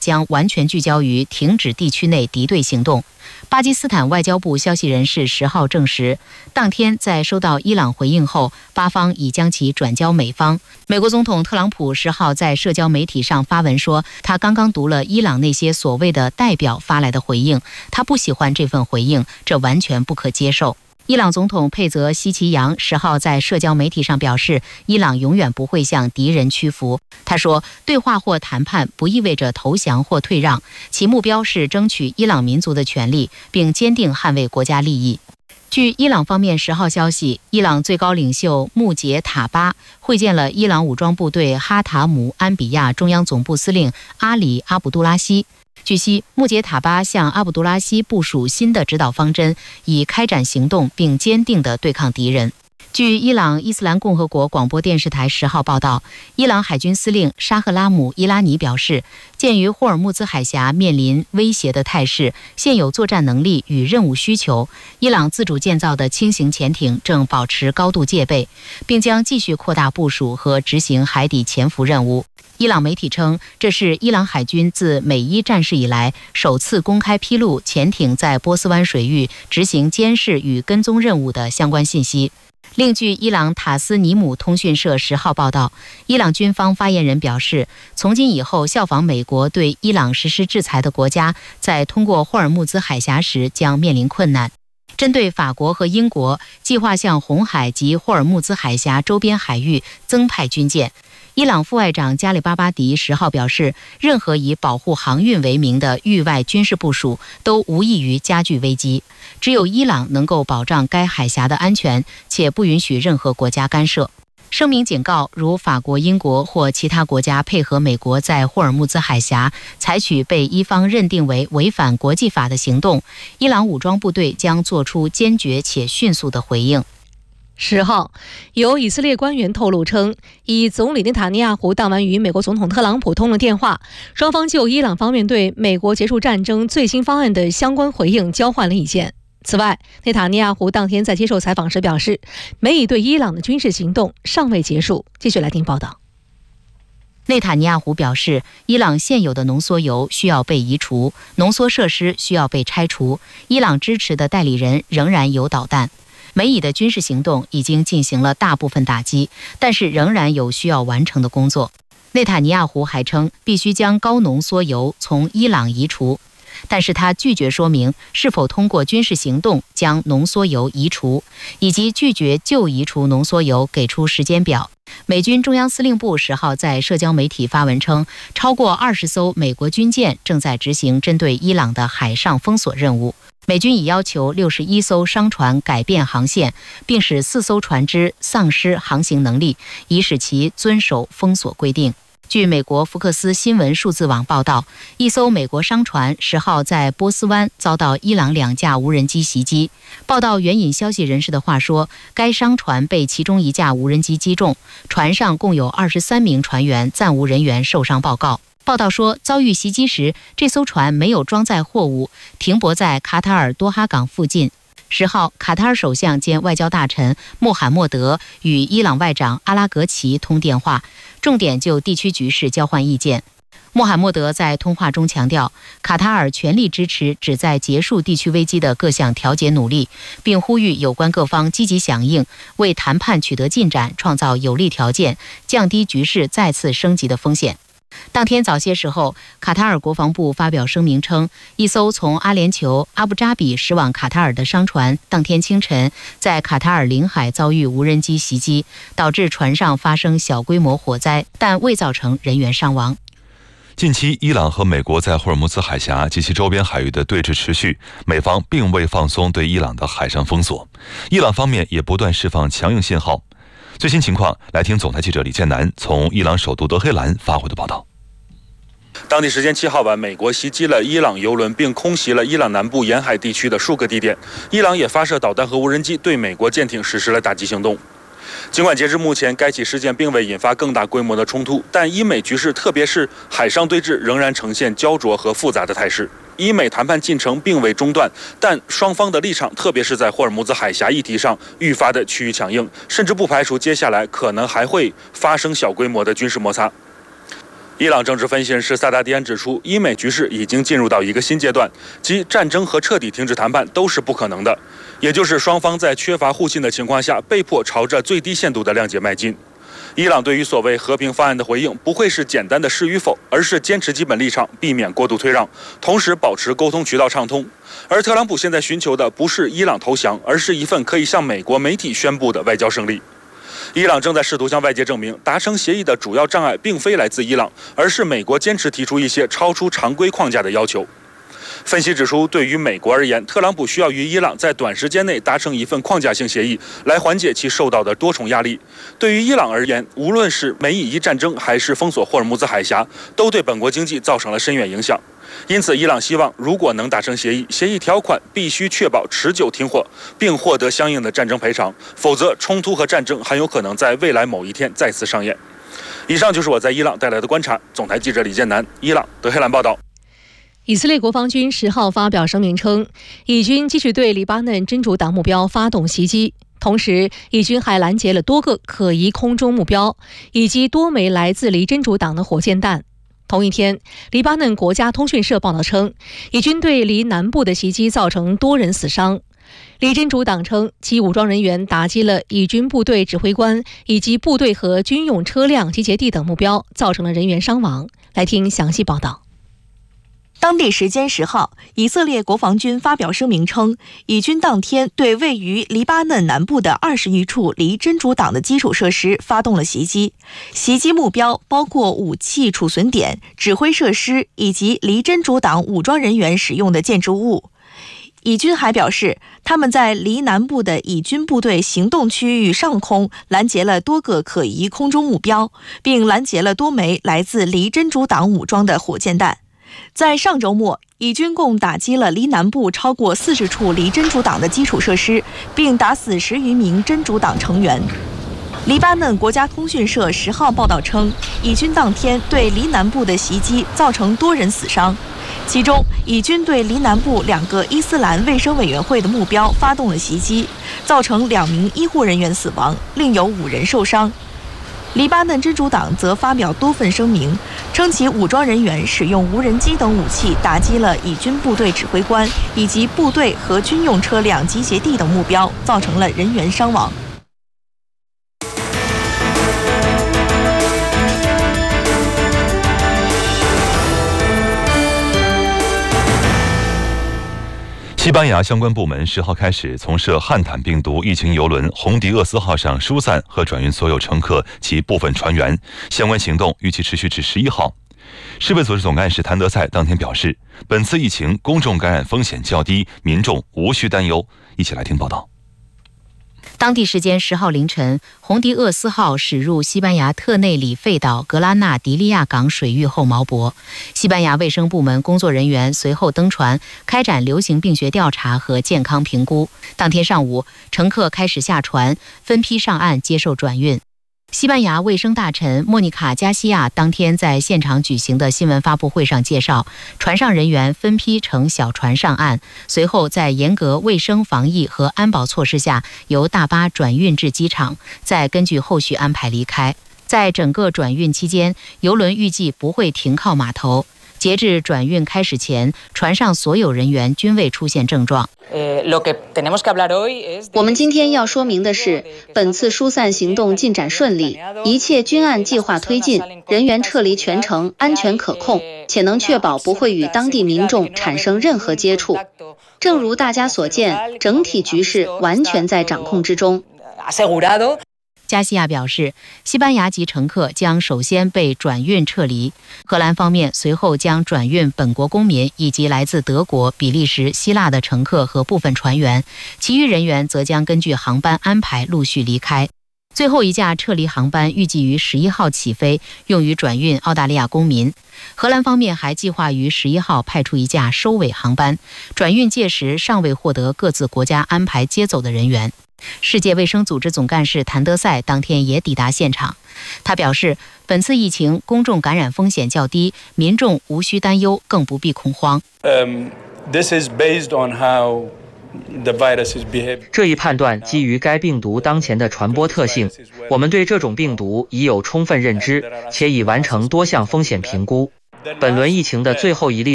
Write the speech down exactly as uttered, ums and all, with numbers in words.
将完全聚焦于停止地区内敌对行动。巴基斯坦外交部消息人士十号证实，当天在收到伊朗回应后，巴方已将其转交美方。美国总统特朗普十号在社交媒体上发文说，他刚刚读了伊朗那些所谓的代表发来的回应，他不喜欢这份回应，这完全不可接受。伊朗总统佩泽希奇扬十号在社交媒体上表示，伊朗永远不会向敌人屈服。他说，对话或谈判不意味着投降或退让，其目标是争取伊朗民族的权利，并坚定捍卫国家利益。据伊朗方面十号消息，伊朗最高领袖穆杰塔巴会见了伊朗武装部队哈塔姆安比亚中央总部司令阿里阿卜杜拉希。据悉，穆杰塔巴向阿卜杜拉希部署新的指导方针，以开展行动并坚定地对抗敌人。据伊朗伊斯兰共和国广播电视台十号报道，伊朗海军司令沙赫拉姆伊拉尼表示，鉴于霍尔木兹海峡面临威胁的态势、现有作战能力与任务需求，伊朗自主建造的轻型潜艇正保持高度戒备，并将继续扩大部署和执行海底潜伏任务。伊朗媒体称，这是伊朗海军自美伊战事以来首次公开披露潜艇在波斯湾水域执行监视与跟踪任务的相关信息。另据伊朗塔斯尼姆通讯社十号报道，伊朗军方发言人表示，从今以后效仿美国对伊朗实施制裁的国家，在通过霍尔木兹海峡时将面临困难。针对法国和英国计划向红海及霍尔木兹海峡周边海域增派军舰，伊朗副外长加里巴巴迪十号表示，任何以保护航运为名的域外军事部署都无异于加剧危机。只有伊朗能够保障该海峡的安全，且不允许任何国家干涉。声明警告，如法国、英国或其他国家配合美国在霍尔木兹海峡采取被伊方认定为违反国际法的行动，伊朗武装部队将做出坚决且迅速的回应。 十号，有以色列官员透露称，以总理内塔尼亚胡当晚与美国总统特朗普通了电话，双方就伊朗方面对美国结束战争最新方案的相关回应交换了意见。此外，内塔尼亚胡当天在接受采访时表示，美以对伊朗的军事行动尚未结束。继续来听报道。 内塔尼亚胡表示，伊朗现有的浓缩铀需要被移除，浓缩设施需要被拆除，伊朗支持的代理人仍然有导弹。美以的军事行动已经进行了大部分打击，但是仍然有需要完成的工作。内塔尼亚胡还称，必须将高浓缩铀从伊朗移除，但是他拒绝说明是否通过军事行动将浓缩铀移除，以及拒绝就移除浓缩铀给出时间表。美军中央司令部十号在社交媒体发文称，超过二十艘美国军舰正在执行针对伊朗的海上封锁任务。美军已要求六十一艘商船改变航线，并使四艘船只丧失航行能力，以使其遵守封锁规定。据美国福克斯新闻数字网报道，一艘美国商船十号在波斯湾遭到伊朗两架无人机袭击。报道援引消息人士的话说，该商船被其中一架无人机击中，船上共有二十三名船员暂无人员受伤报告。报道说，遭遇袭击时，这艘船没有装载货物，停泊在卡塔尔多哈港附近。十号，卡塔尔首相兼外交大臣穆罕默德与伊朗外长阿拉格齐通电话，重点就地区局势交换意见。穆罕默德在通话中强调，卡塔尔全力支持旨在结束地区危机的各项调解努力，并呼吁有关各方积极响应，为谈判取得进展创造有利条件，降低局势再次升级的风险。当天早些时候，卡塔尔国防部发表声明称，一艘从阿联酋阿布扎比驶往卡塔尔的商船当天清晨在卡塔尔领海遭遇无人机袭击，导致船上发生小规模火灾，但未造成人员伤亡。 近期，伊朗和美国在霍尔木兹海峡及其周边海域的对峙持续，美方并未放松对伊朗的海上封锁，伊朗方面也不断释放强硬信号。最新情况，来听总台记者李建南从伊朗首都德黑兰发回的报道。 当地时间七号晚，美国袭击了伊朗油轮，并空袭了伊朗南部沿海地区的数个地点。伊朗也发射导弹和无人机，对美国舰艇实施了打击行动。尽管截至目前，该起事件并未引发更大规模的冲突，但伊美局势，特别是海上对峙，仍然呈现焦灼和复杂的态势。伊美谈判进程并未中断，但双方的立场，特别是在霍尔木兹海峡议题上，愈发的趋于强硬，甚至不排除接下来可能还会发生小规模的军事摩擦。 伊朗政治分析人士萨达迪安指出，伊美局势已经进入到一个新阶段，即战争和彻底停止谈判都是不可能的，也就是双方在缺乏互信的情况下，被迫朝着最低限度的谅解迈进。伊朗对于所谓和平方案的回应，不会是简单的是与否，而是坚持基本立场，避免过度退让，同时保持沟通渠道畅通。而特朗普现在寻求的不是伊朗投降，而是一份可以向美国媒体宣布的外交胜利。伊朗正在试图向外界证明，达成协议的主要障碍并非来自伊朗，而是美国坚持提出一些超出常规框架的要求。分析指出，对于美国而言，特朗普需要与伊朗在短时间内达成一份框架性协议，来缓解其受到的多重压力。对于伊朗而言，无论是美以伊战争还是封锁霍尔木兹海峡，都对本国经济造成了深远影响。因此，伊朗希望如果能达成协议，协议条款必须确保持久停火，并获得相应的战争赔偿，否则冲突和战争很有可能在未来某一天再次上演。以上就是我在伊朗带来的观察。总台记者李建南，伊朗德黑兰报道。 以色列国防军十号发表声明称，以军继续对黎巴嫩真主党目标发动袭击，同时以军还拦截了多个可疑空中目标，以及多枚来自黎真主党的火箭弹。同一天，黎巴嫩国家通讯社报道称，以军对黎南部的袭击造成多人死伤。黎真主党称，其武装人员打击了以军部队指挥官以及部队和军用车辆集结地等目标，造成了人员伤亡。来听详细报道。 当地时间十号，以色列国防军发表声明称，以军当天对位于黎巴嫩南部的二十余处黎真主党的基础设施发动了袭击，袭击目标包括武器储存点、指挥设施以及黎真主党武装人员使用的建筑物。以军还表示，他们在黎南部的以军部队行动区域上空拦截了多个可疑空中目标，并拦截了多枚来自黎真主党武装的火箭弹。在上周末，以军共打击了黎南部超过四十处黎真主党的基础设施，并打死十余名真主党成员。黎巴嫩国家通讯社十号报道称，以军当天对黎南部的袭击造成多人死伤，其中以军对黎南部两个伊斯兰卫生委员会的目标发动了袭击，造成两名医护人员死亡，另有五人受伤。黎巴嫩真主党则发表多份声明，称其武装人员使用无人机等武器打击了以军部队指挥官以及部队和军用车辆集结地等目标，造成了人员伤亡。 西班牙相关部门十号开始从涉汉坦病毒疫情邮轮红迪厄斯号上疏散和转运所有乘客及部分船员，相关行动预计持续至十一号。世卫组织总干事谭德赛当天表示，本次疫情公众感染风险较低，民众无需担忧。一起来听报道。 当地时间十号凌晨，红迪厄斯号驶入西班牙特内里费岛格拉纳迪利亚港水域后锚泊。西班牙卫生部门工作人员随后登船，开展流行病学调查和健康评估。当天上午，乘客开始下船，分批上岸接受转运。西班牙卫生大臣莫妮卡·加西亚当天在现场举行的新闻发布会上介绍，船上人员分批乘小船上岸，随后在严格卫生防疫和安保措施下，由大巴转运至机场，再根据后续安排离开。在整个转运期间，邮轮预计不会停靠码头。截至转运开始前，船上所有人员均未出现症状。 我们今天要说明的是，本次疏散行动进展顺利，一切均按计划推进，人员撤离全程安全可控，且能确保不会与当地民众产生任何接触。正如大家所见，整体局势完全在掌控之中。 加西亚表示，西班牙籍乘客将首先被转运撤离，荷兰方面随后将转运本国公民以及来自德国、比利时、希腊的乘客和部分船员，其余人员则将根据航班安排陆续离开。最后一架撤离航班预计于十一号起飞，用于转运澳大利亚公民。荷兰方面还计划于十一号派出一架收尾航班，转运届时尚未获得各自国家安排接走的人员。世界卫生组织总干事谭德赛当天也抵达现场，他表示，本次疫情公众感染风险较低，民众无需担忧，更不必恐慌。 Um, this is based on how 这一判断基于该病毒当前的传播特性，我们对这种病毒已有充分认知，且已完成多项风险评估。本轮疫情的最后一例